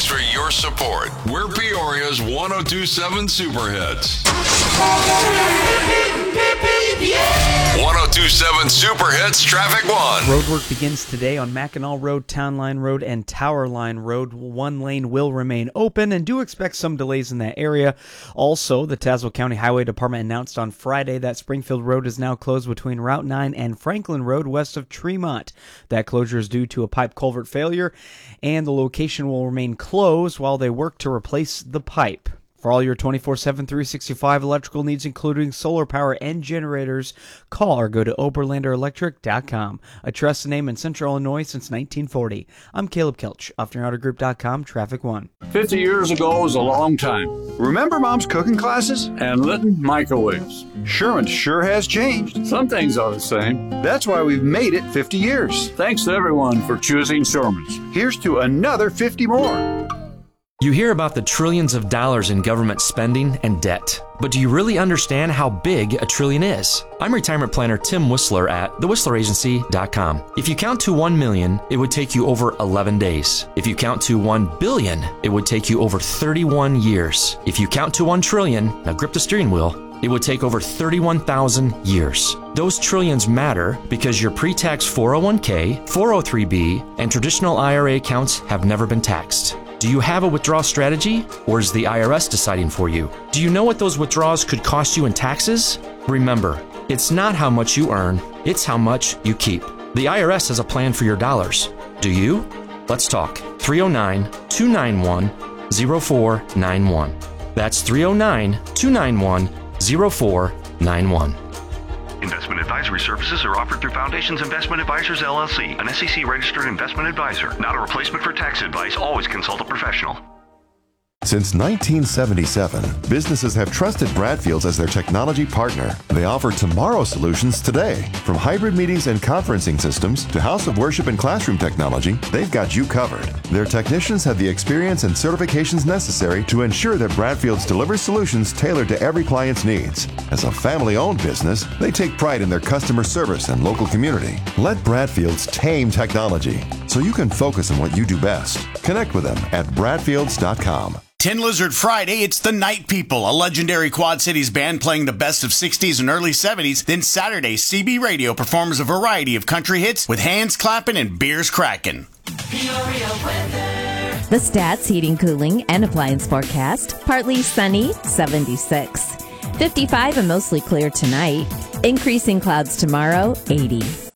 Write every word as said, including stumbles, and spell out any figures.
for your support. We're Peoria's one oh two point seven Super Hits. one oh two point seven Super Hits Traffic One. Roadwork begins today on Mackinac Road, Town Line Road, and Tower Line Road. One lane will remain open, and do expect some delays in that area. Also, the Tazewell County Highway Department announced on Friday that Springfield Road is now closed between Route nine and Franklin Road west of Tremont. That closure is due to a pipe culvert failure, and the location will remain closed while they work to replace the pipe. For all your twenty-four seven, three sixty-five electrical needs, including solar power and generators, call or go to Oberlander Electric dot com. A trusted name in Central Illinois since nineteen forty. I'm Caleb Kelch, Upton Auto Group dot com, Traffic One. fifty years ago was a long time. Remember Mom's cooking classes? And Litton microwaves. Sherwin sure has changed. Some things are the same. That's why we've made it fifty years. Thanks to everyone for choosing Sherman's. Here's to another fifty more. You hear about the trillions of dollars in government spending and debt, but do you really understand how big a trillion is? I'm retirement planner Tim Whistler at the whistler agency dot com. If you count to one million, it would take you over eleven days. If you count to one billion, it would take you over thirty-one years. If you count to one trillion, now grip the steering wheel, it would take over thirty-one thousand years. Those trillions matter because your pre-tax four oh one k, four oh three b, and traditional I R A accounts have never been taxed. Do you have a withdrawal strategy, or is the I R S deciding for you? Do you know what those withdrawals could cost you in taxes? Remember, it's not how much you earn, it's how much you keep. The I R S has a plan for your dollars. Do you? Let's talk. three oh nine, two nine one, oh four nine one. That's three oh nine, two nine one, oh four nine one. Investment advisory services are offered through Foundations Investment Advisors, L L C, an S E C-registered investment advisor. Not a replacement for tax advice. Always consult a professional. Since nineteen seventy-seven, businesses have trusted Bradfields as their technology partner. They offer tomorrow solutions today. From hybrid meetings and conferencing systems to house of worship and classroom technology, they've got you covered. Their technicians have the experience and certifications necessary to ensure that Bradfields delivers solutions tailored to every client's needs. As a family-owned business, they take pride in their customer service and local community. Let Bradfields tame technology so you can focus on what you do best. Connect with them at Bradfields dot com. Tin Lizard Friday, it's the Night People, a legendary Quad Cities band playing the best of sixties and early seventies. Then Saturday, C B Radio performs a variety of country hits with hands clapping and beers cracking. The Stats Heating, Cooling, and Appliance forecast. Partly sunny, seventy-six. fifty-five and mostly clear tonight. Increasing clouds tomorrow, eighty.